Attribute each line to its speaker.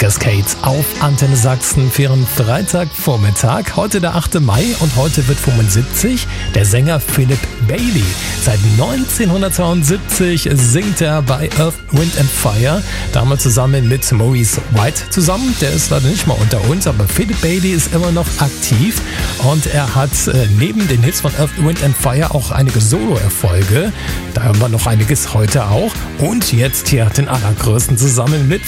Speaker 1: Cascades auf Antenne Sachsen für Ihren Freitagvormittag. Heute der 8. Mai und heute wird 75 der Sänger Philip Bailey. Seit 1972 singt er bei Earth, Wind and Fire, damals zusammen mit Maurice White zusammen. Der ist leider nicht mal unter uns, aber Philip Bailey ist immer noch aktiv und er hat neben den Hits von Earth, Wind and Fire auch einige Solo-Erfolge. Da hören wir noch einiges heute auch. Und jetzt hier den allergrößten zusammen mit